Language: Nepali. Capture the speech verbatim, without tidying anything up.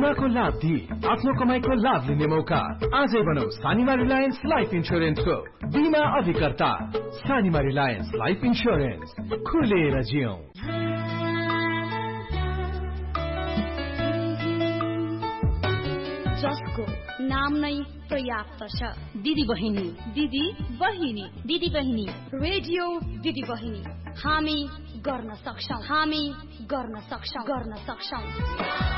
बीमाको लाभ दिई आफ्नो कमाईको लाभ लिने मौका। आजै बनौ सानिमा रिलायन्स लाइफ इन्स्योरेन्सको बीमा अधिकर्ता। सानिमा रिलायन्स लाइफ इन्स्योरेन्स, खुलेर जियौं। जसको नाम नै पर्याप्त छ। दिदी बहिनी, दिदी बहिनी, दिदी बहिनी, रेडियो दिदी बहिनी। हामी गर्न सक्छौं, हामी गर्न सक्छौं, गर्न सक्छौं।